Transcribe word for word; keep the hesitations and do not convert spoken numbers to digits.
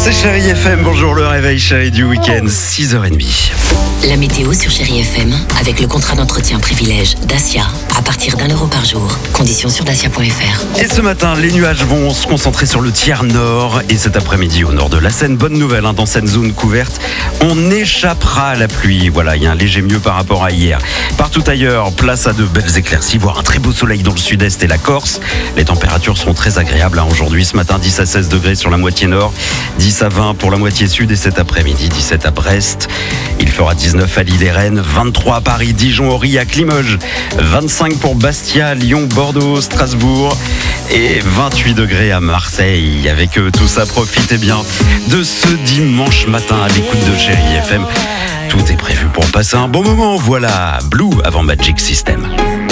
C'est Chérie F M, bonjour le réveil chéri du week-end, six heures trente. La météo sur Chérie F M, avec le contrat d'entretien privilège Dacia, à partir d'un euro par jour. Conditions sur dacia point f r. Et ce matin, les nuages vont se concentrer sur le tiers nord. Et cet après-midi, au nord de la Seine, bonne nouvelle, hein, dans cette zone couverte, on échappera à la pluie. Voilà, il y a un léger mieux par rapport à hier. Partout ailleurs, place à de belles éclaircies, voire un très beau soleil dans le sud-est et la Corse. Les températures seront très agréables, hein, aujourd'hui. Ce matin, dix à seize degrés sur la moitié nord, dix à vingt pour la moitié sud. Et cet après-midi, dix-sept à Brest. Il fera dix-neuf à Lille et Rennes, vingt-trois à Paris, Dijon, Aurillac, Limoges, vingt-cinq pour Bastia, Lyon, Bordeaux, Strasbourg et vingt-huit degrés à Marseille. Avec eux, tout ça, profitez bien de ce dimanche matin à l'écoute de Chérie F M. Tout est prévu pour passer un bon moment. Voilà, Blue avant Magic System.